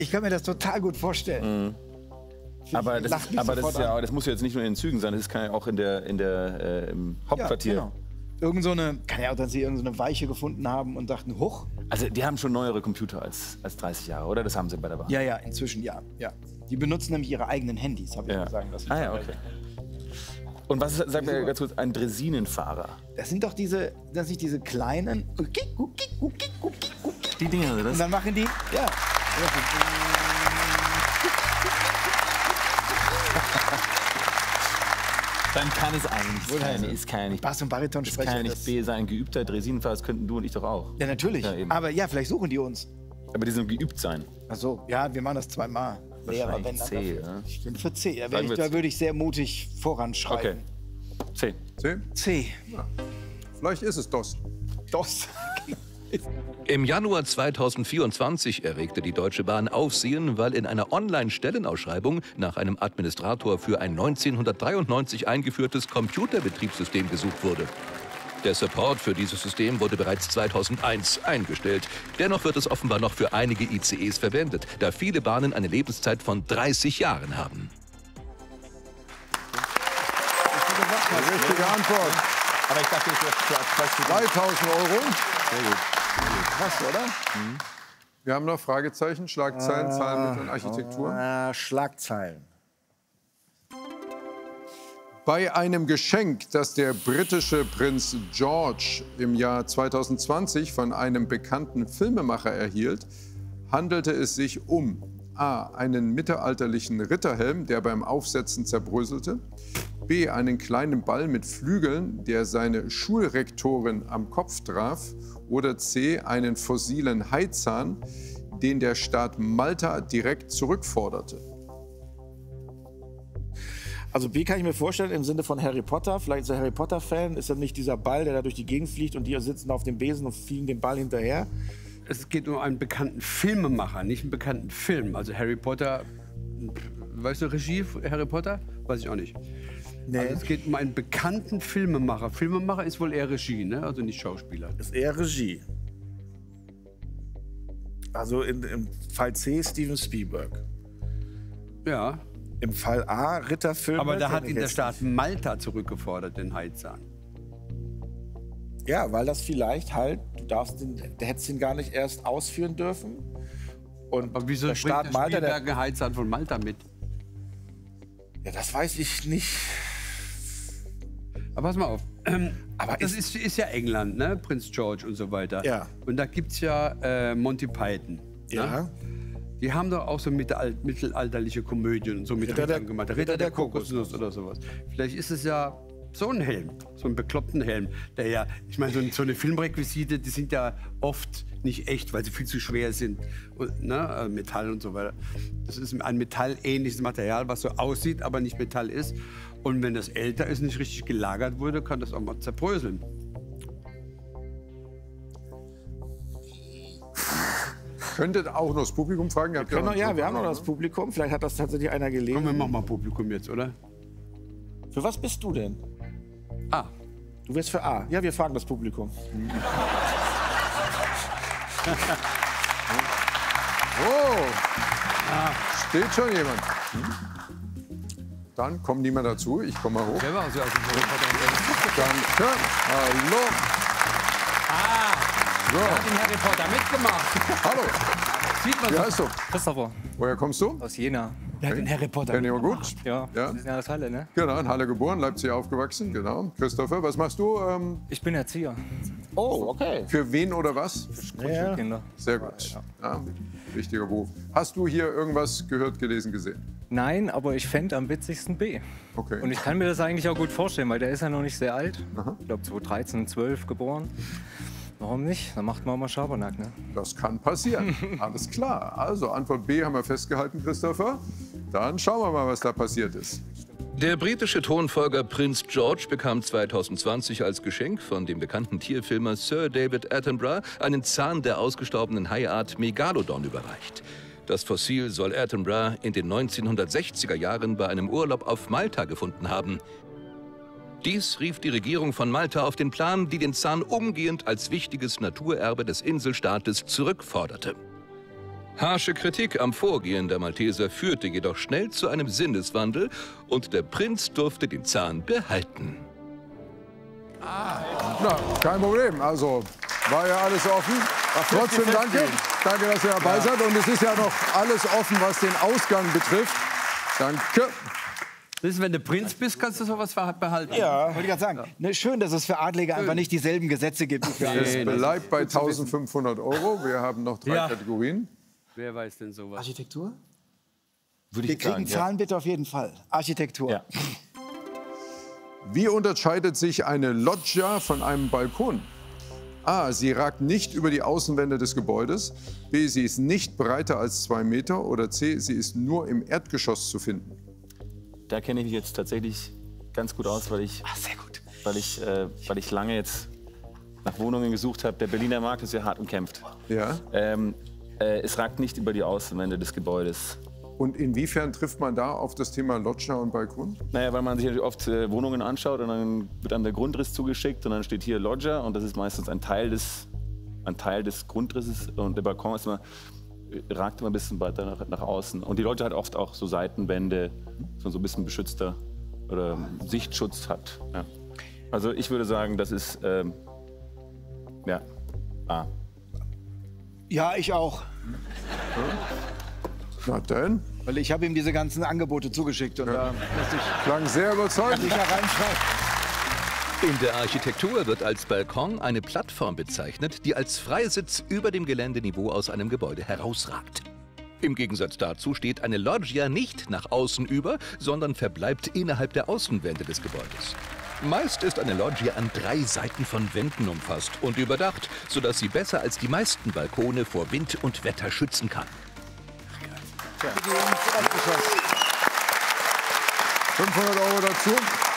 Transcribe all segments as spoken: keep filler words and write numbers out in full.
Ich kann mir das total gut vorstellen. Mhm. Aber, das, aber das, ist ja, das muss ja jetzt nicht nur in den Zügen sein, das kann ja auch in der, in der, äh, im Hauptquartier. Ja, genau. Irgend so eine, kann ja auch, dass sie irgendeine so Weiche gefunden haben und dachten, huch. Also die haben schon neuere Computer als, als dreißig Jahre, oder? Das haben sie bei der Bahn. Ja, ja, inzwischen ja. ja. Die benutzen nämlich ihre eigenen Handys, habe ich ja. mir sagen lassen. Ah ja, okay. Und was ist, sag mir ganz kurz, ein Dresinenfahrer? Das sind doch diese, das sind diese kleinen, die Dinger, oder? Und dann machen die, ja. Dann kann es eigentlich nicht sein. Es kann ja nicht Bass- und Barytonsprecher. Es kann ja nicht B sein. Ein geübter Dresinenfahrer, das könnten du und ich doch auch. Ja, natürlich. Ja, aber ja, vielleicht suchen die uns. Aber die sollen geübt sein. Ach so, ja, wir machen das zweimal. Wahrscheinlich wenn C, ja. Ich bin für C. Da, ich, da würde ich sehr mutig voranschreiten. Okay. C. C? C. Ja. Vielleicht ist es DOS. DOS. Im Januar zweitausendvierundzwanzig erregte die Deutsche Bahn Aufsehen, weil in einer Online-Stellenausschreibung nach einem Administrator für ein neunzehnhundertdreiundneunzig eingeführtes Computerbetriebssystem gesucht wurde. Der Support für dieses System wurde bereits zweitausendeins eingestellt. Dennoch wird es offenbar noch für einige I C Es verwendet, da viele Bahnen eine Lebenszeit von dreißig Jahren haben. Die richtige Antwort. Aber ich dachte, ich wäre dreitausend Euro. Sehr gut. Krass, oder? Mhm. Wir haben noch Fragezeichen, Schlagzeilen, äh, Zahlenmittel und Architektur. Äh, Schlagzeilen. Bei einem Geschenk, das der britische Prinz George im Jahr zweitausendzwanzig von einem bekannten Filmemacher erhielt, handelte es sich um a. einen mittelalterlichen Ritterhelm, der beim Aufsetzen zerbröselte, b. einen kleinen Ball mit Flügeln, der seine Schulrektorin am Kopf traf, oder c. einen fossilen Haizahn, den der Staat Malta direkt zurückforderte. Also B kann ich mir vorstellen im Sinne von Harry Potter. Vielleicht ist er Harry Potter-Fan. Ist er nicht dieser Ball, der da durch die Gegend fliegt und die sitzen auf dem Besen und fliegen den Ball hinterher? Es geht um einen bekannten Filmemacher, nicht einen bekannten Film. Also Harry Potter, weißt du, Regie Harry Potter? Weiß ich auch nicht. Nee. Also es geht um einen bekannten Filmemacher. Filmemacher ist wohl eher Regie, ne? Also nicht Schauspieler. Ist eher Regie. Also in, im Fall C Steven Spielberg. Ja. Im Fall A Ritterfilme. Aber da hat ihn der Staat Malta zurückgefordert, den Haizahn. Ja, weil das vielleicht halt, du darfst den, du hättest ihn gar nicht erst ausführen dürfen. Und aber wieso der Staat der Malta, der einen Haizahn von Malta mit? Ja, das weiß ich nicht. Aber pass mal auf. Ähm, aber das ist, ist ja England, ne? Prinz George und so weiter. Ja. Und da gibt es ja äh, Monty Python. Ja. Ne? Die haben doch auch so mittelalter, mittelalterliche Komödien und so mit Ritter Rittern gemacht. Der Ritter, Ritter der, der Kokosnuss oder sowas. Vielleicht ist es ja so ein Helm, so einen bekloppten Helm, der ja, ich meine, so, so eine Filmrequisite, die sind ja oft nicht echt, weil sie viel zu schwer sind, und, ne, Metall und so weiter. Das ist ein metallähnliches Material, was so aussieht, aber nicht Metall ist. Und wenn das älter ist, nicht richtig gelagert wurde, kann das auch mal zerbröseln. Könntet auch noch das Publikum fragen? Wir können noch, ja, wir haben noch das Publikum. Vielleicht hat das tatsächlich einer gelesen. Komm, wir machen mal Publikum jetzt, oder? Für was bist du denn? A. Du wirst für A. Ja, wir fragen das Publikum. Oh, steht schon jemand. Dann kommt niemand dazu. Ich komme mal hoch. Wer war also aus dem Danke. Hallo. Ah, so. der hat den Harry Potter mitgemacht. Hallo. Sieht man Wie so. heißt du? Christopher. Woher kommst du? Aus Jena. Der hat den Harry Potter Kennt ihr mitgemacht. gut? Ja, Ja. wir sind ja aus Halle, ne? Genau, in Halle geboren, Leipzig aufgewachsen. Genau. Christopher, was machst du? Ähm, Ich bin Erzieher. Oh, okay. für wen oder was? Ja. Kinder. Sehr gut. Ja, wichtiger Beruf. Hast du hier irgendwas gehört, gelesen, gesehen? Nein, aber ich fände am witzigsten B. Okay. Und ich kann mir das eigentlich auch gut vorstellen, weil der ist ja noch nicht sehr alt. Aha. Ich glaube zweitausenddreizehn, zwölf geboren. Warum nicht? Dann macht man auch mal Schabernack, ne? Das kann passieren. Alles klar. Also Antwort B haben wir festgehalten, Christopher. Dann schauen wir mal, was da passiert ist. Der britische Thronfolger Prinz George bekam zweitausendzwanzig als Geschenk von dem bekannten Tierfilmer Sir David Attenborough einen Zahn der ausgestorbenen Haiart Megalodon überreicht. Das Fossil soll Attenborough in den neunzehnhundertsechziger Jahren bei einem Urlaub auf Malta gefunden haben. Dies rief die Regierung von Malta auf den Plan, die den Zahn umgehend als wichtiges Naturerbe des Inselstaates zurückforderte. Harsche Kritik am Vorgehen der Malteser führte jedoch schnell zu einem Sinneswandel und der Prinz durfte den Zahn behalten. Na, kein Problem. Also war ja alles offen. Trotzdem danke. Danke, dass ihr dabei ja. seid. Und es ist ja noch alles offen, was den Ausgang betrifft. Danke. Das ist, wenn du Prinz bist, kannst du sowas behalten. Ja, wollte ich gerade sagen. Ja. Ne, schön, dass es für Adlige einfach nicht dieselben Gesetze gibt. Für nee, es bleibt bei eintausendfünfhundert Euro. Wir haben noch drei ja. Kategorien. Wer weiß denn sowas? Architektur? Würde Wir ich kriegen sagen, Zahlen ja. bitte auf jeden Fall. Architektur. Ja. Wie unterscheidet sich eine Loggia von einem Balkon? A. Sie ragt nicht über die Außenwände des Gebäudes. B. Sie ist nicht breiter als zwei Meter. Oder C. Sie ist nur im Erdgeschoss zu finden. Da kenne ich mich jetzt tatsächlich ganz gut aus, weil ich, Ach, sehr gut. Weil ich, äh, weil ich lange jetzt nach Wohnungen gesucht habe. Der Berliner Markt ist ja hart umkämpft. Ja. Ähm, äh, es ragt nicht über die Außenwände des Gebäudes. Und inwiefern trifft man da auf das Thema Loggia und Balkon? Naja, weil man sich natürlich oft äh, Wohnungen anschaut und dann wird einem der Grundriss zugeschickt und dann steht hier Loggia und das ist meistens ein Teil des, ein Teil des Grundrisses und der Balkon ist immer, ragt immer ein bisschen weiter nach, nach außen. Und die Loggia hat oft auch so Seitenwände, dass man so ein bisschen beschützter oder Sichtschutz hat. Ja. Also ich würde sagen, das ist ähm, ja, A. Ja, ich auch. Na denn? Weil ich habe ihm diese ganzen Angebote zugeschickt und ja. da musste ich klang sehr überzeugend. sicher reinschreiben. In der Architektur wird als Balkon eine Plattform bezeichnet, die als Freisitz über dem Geländeniveau aus einem Gebäude herausragt. Im Gegensatz dazu steht eine Loggia nicht nach außen über, sondern verbleibt innerhalb der Außenwände des Gebäudes. Meist ist eine Loggia an drei Seiten von Wänden umfasst und überdacht, sodass sie besser als die meisten Balkone vor Wind und Wetter schützen kann. fünfhundert Euro dazu.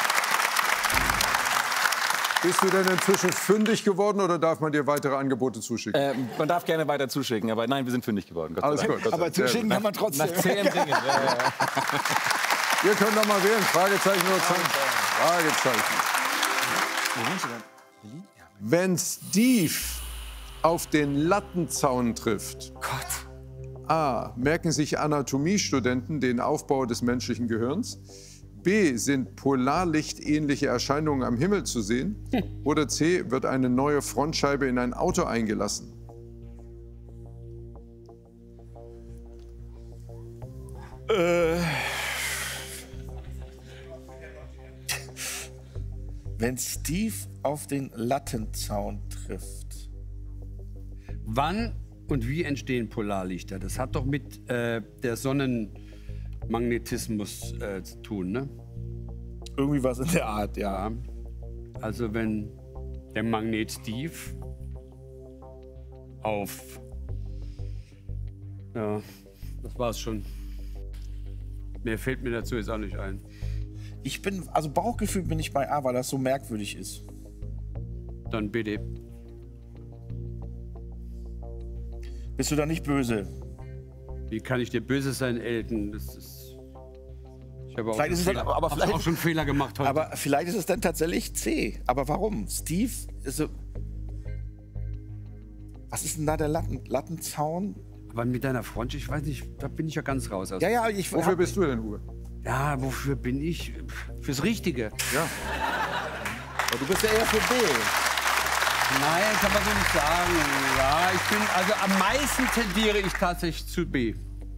Bist du denn inzwischen fündig geworden oder darf man dir weitere Angebote zuschicken? Äh, man darf gerne weiter zuschicken, aber nein, wir sind fündig geworden. Gott Alles gut. Aber zuschicken kann man trotzdem. Nach zehn Dingen. Ja, ja, ja. Ihr könnt doch mal wählen. Fragezeichen oder Zeichen? Fragezeichen. Wo wohnst du denn? Berlin? Ja. Wenn Steve auf den Lattenzaun trifft. Gott. A. Merken sich Anatomiestudenten den Aufbau des menschlichen Gehirns? B. Sind polarlichtähnliche Erscheinungen am Himmel zu sehen? Hm. Oder C. Wird eine neue Frontscheibe in ein Auto eingelassen? Äh. Wenn Steve auf den Lattenzaun trifft. Wann und wie entstehen Polarlichter? Das hat doch mit äh, der Sonnenmagnetismus äh, zu tun, ne? Irgendwie was in der Art, ja. Ja. Also wenn der Magnet Steve auf... Ja, das war's schon. Mehr fällt mir dazu jetzt auch nicht ein. Ich bin, also Bauchgefühl bin ich bei A, weil das so merkwürdig ist. Dann bitte. Bist du da nicht böse? Wie kann ich dir böse sein, Elton? Das ist... Ich habe auch, Vielleicht schon, ist es Fehler, dann, aber hab vielleicht, auch schon Fehler gemacht heute. aber vielleicht ist es dann tatsächlich C. Aber warum? Steve ist so... Was ist denn da der Latten, Lattenzaun? Aber mit deiner Front, ich weiß nicht, da bin ich ja ganz raus. Aus. Ja, ja, ich... Wofür hab, bist du denn, Uwe? Ja, wofür bin ich? Fürs Richtige. Ja. Aber du bist ja eher für B. Nein, kann man so nicht sagen. Ja, ich bin, also am meisten tendiere ich tatsächlich zu B.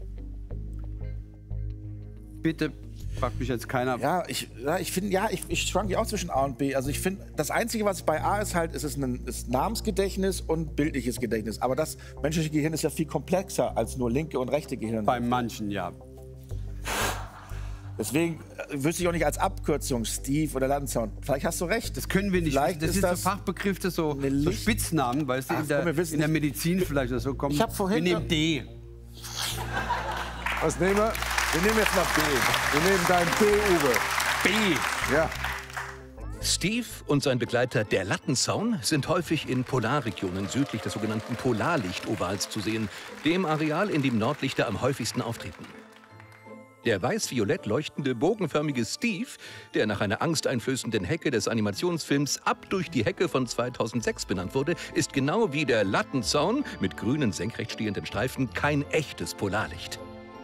Bitte fragt mich jetzt keiner. Ja, ich, ja, ich finde, ja, ich, ich schwank ja auch zwischen A und B. Also ich finde, das Einzige, was bei A ist halt, ist es ein ist Namensgedächtnis und bildliches Gedächtnis. Aber das menschliche Gehirn ist ja viel komplexer als nur linke und rechte Gehirn. Bei manchen, ja. Deswegen äh, wüsste ich auch nicht als Abkürzung Steve oder Lattenzaun. Vielleicht hast du recht. Das können wir nicht. Vielleicht das ist ist das so Fachbegriffe, so, so Licht- Spitznamen, weißt du, Ach, in der, komm, wir wissen in der nicht. Medizin vielleicht oder so. Komm, Ich hab vorhin- wir nehmen D. Was nehmen wir? Wir nehmen jetzt mal B. Wir nehmen dein B, Uwe. B. Ja. Steve und sein Begleiter der Lattenzaun sind häufig in Polarregionen südlich des sogenannten Polarlichtovals zu sehen, dem Areal, in dem Nordlichter am häufigsten auftreten. Der weiß-violett leuchtende, bogenförmige Steve, der nach einer angsteinflößenden Hecke des Animationsfilms Ab durch die Hecke von zweitausendsechs benannt wurde, ist genau wie der Lattenzaun mit grünen senkrecht stehenden Streifen kein echtes Polarlicht.